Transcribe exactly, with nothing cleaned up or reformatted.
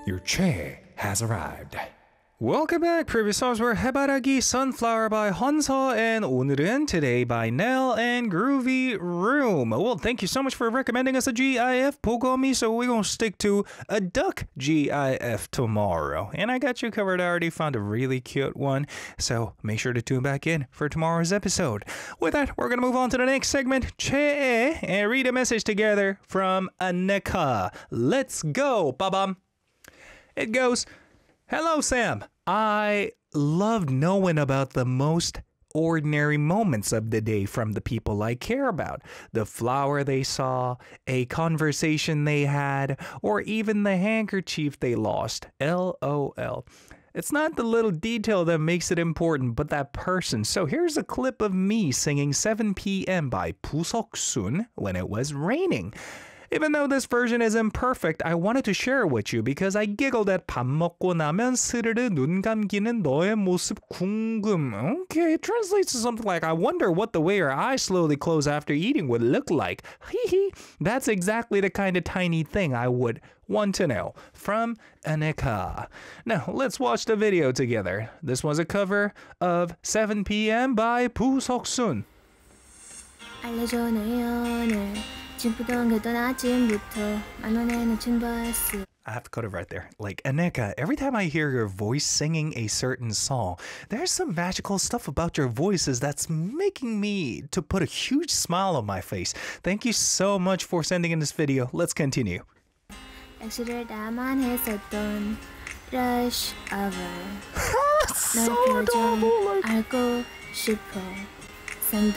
Your che has arrived. Welcome back. Previous songs were 해바라기 Sunflower by Hansa and 오늘은 Today by Nell and Groovy Room. Well, thank you so much for recommending us a GIF, Pogomi, so we're going to stick to a duck GIF tomorrow. And I got you covered. I already found a really cute one, so make sure to tune back in for tomorrow's episode. With that, we're going to move on to the next segment, Che, and read a message together from Aneka. Let's go, babam. It goes, "Hello, Sam. I love knowing about the most ordinary moments of the day from the people I care about. The flower they saw, a conversation they had, or even the handkerchief they lost. LOL. It's not the little detail that makes it important, but that person. So here's a clip of me singing seven p m by Pusoksun when it was raining. Even though this version is imperfect, I wanted to share it with you because I giggled at 밥 먹고 나면 스르르 눈 감기는 너의 모습 궁금." Okay, it translates to something like, I wonder what the way your eyes slowly close after eating would look like. Hee That's exactly the kind of tiny thing I would want to know. From Aneka. Now, let's watch the video together. This was a cover of seven p m by Pusoksun. 알려줘 내 연을 찜pu던 그던 아침부터 만원에는 춤봤어. I have to cut it right there. Like, Aneka, every time I hear your voice singing a certain song, there's some magical stuff about your voices that's making me to put a huge smile on my face. Thank you so much for sending in this video. Let's continue. 약속을 다만 했었던 rush hour. So adorable! 알고 싶어.